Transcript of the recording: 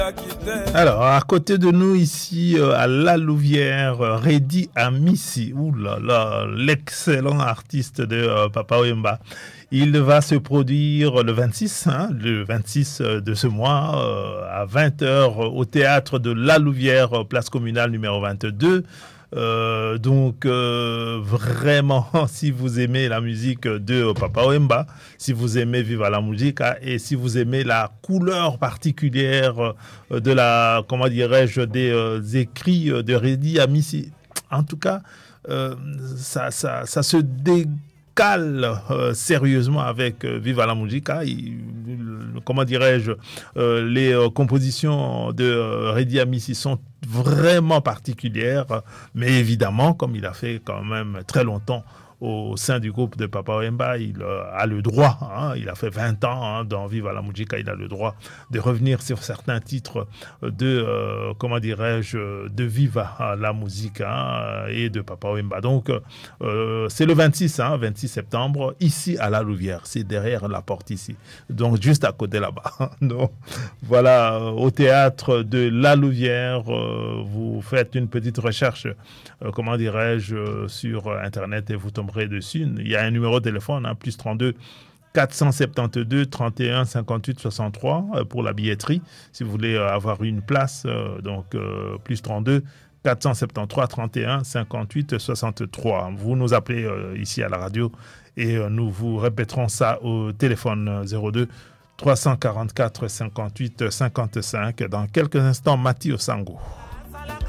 Alors, à côté de nous ici, à La Louvière, Reddy Amissi, ouh là là, l'excellent artiste de Papa Wemba. Il va se produire le 26 de ce mois, à 20 heures au théâtre de La Louvière, place communale numéro 22. Vraiment, si vous aimez la musique de Papa Wemba, si vous aimez Viva la Musica et si vous aimez la couleur particulière de la, comment dirais-je, des écrits de Reddy Amissi, en tout cas, ça se décale sérieusement avec Viva la Musica. Comment dirais-je, les compositions de Reddy Amissi sont vraiment particulière, mais évidemment, comme il a fait quand même très longtemps au sein du groupe de Papa Wemba, il a le droit, il a fait 20 ans dans Viva la Musica, il a le droit de revenir sur certains titres de, comment dirais-je, de Viva la Musica et de Papa Wemba. Donc, c'est le 26 septembre, ici à La Louvière, c'est derrière la porte ici, donc juste à côté là-bas. Donc, voilà, au théâtre de La Louvière, vous faites une petite recherche, comment dirais-je, sur Internet et vous tomberez dessus. Il y a un numéro de téléphone, plus 32 472 31 58 63 pour la billetterie. Si vous voulez avoir une place, plus 32 473 31 58 63. Vous nous appelez ici à la radio et nous vous répéterons ça au téléphone 02 344 58 55. Dans quelques instants, Mati Osango.